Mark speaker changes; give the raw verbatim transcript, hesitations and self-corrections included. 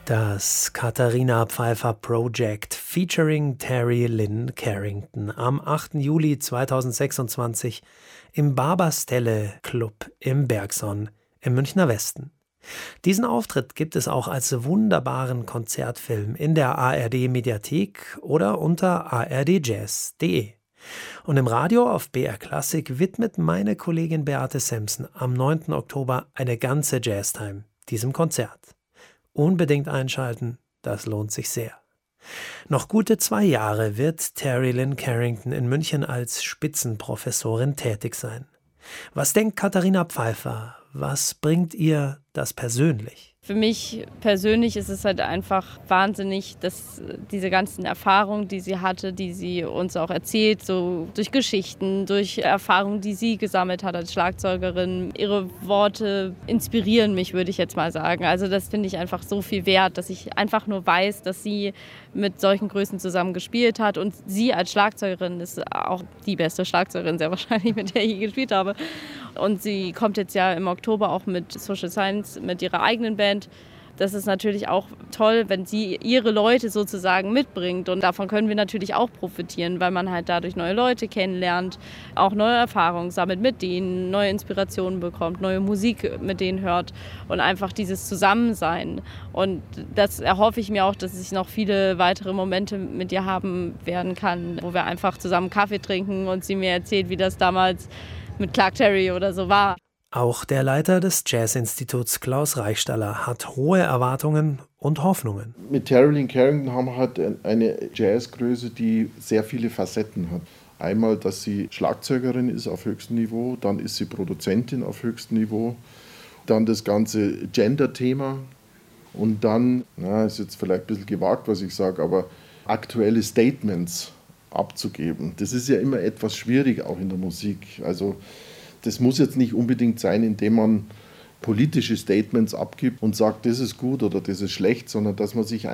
Speaker 1: Das Katharina Pfeiffer Project featuring Terry Lynn Carrington am achten Juli zweitausendsechsundzwanzig im Barberstelle Club im Bergson im Münchner Westen. Diesen Auftritt gibt es auch als wunderbaren Konzertfilm in der A R D-Mediathek oder unter a r d jazz punkt d e. Und im Radio auf B R Classic widmet meine Kollegin Beate Semsen am neunten Oktober eine ganze Jazztime diesem Konzert. Unbedingt einschalten, das lohnt sich sehr. Noch gute zwei Jahre wird Terry Lynn Carrington in München als Spitzenprofessorin tätig sein. Was denkt Katharina Pfeiffer? Was bringt ihr das persönlich?
Speaker 2: Für mich persönlich ist es halt einfach wahnsinnig, dass diese ganzen Erfahrungen, die sie hatte, die sie uns auch erzählt, so durch Geschichten, durch Erfahrungen, die sie gesammelt hat als Schlagzeugerin. Ihre Worte inspirieren mich, würde ich jetzt mal sagen. Also das finde ich einfach so viel wert, dass ich einfach nur weiß, dass sie mit solchen Größen zusammen gespielt hat. Und sie als Schlagzeugerin ist auch die beste Schlagzeugerin, sehr wahrscheinlich, mit der ich je gespielt habe. Und sie kommt jetzt ja im Oktober auch mit Social Science, mit ihrer eigenen Band. Das ist natürlich auch toll, wenn sie ihre Leute sozusagen mitbringt. Und davon können wir natürlich auch profitieren, weil man halt dadurch neue Leute kennenlernt, auch neue Erfahrungen sammelt mit denen, neue Inspirationen bekommt, neue Musik mit denen hört und einfach dieses Zusammensein. Und das erhoffe ich mir auch, dass ich noch viele weitere Momente mit ihr haben werden kann, wo wir einfach zusammen Kaffee trinken und sie mir erzählt, wie das damals mit Clark Terry oder so war.
Speaker 1: Auch der Leiter des Jazzinstituts Klaus Reichstaller hat hohe Erwartungen und Hoffnungen.
Speaker 3: Mit Terry Lynn Carrington haben wir halt eine Jazzgröße, die sehr viele Facetten hat. Einmal, dass sie Schlagzeugerin ist auf höchstem Niveau, dann ist sie Produzentin auf höchstem Niveau, dann das ganze Gender-Thema und dann, na, ist jetzt vielleicht ein bisschen gewagt, was ich sage, aber aktuelle Statements abzugeben. Das ist ja immer etwas schwierig, auch in der Musik. Also das muss jetzt nicht unbedingt sein, indem man politische Statements abgibt und sagt, das ist gut oder das ist schlecht, sondern dass man sich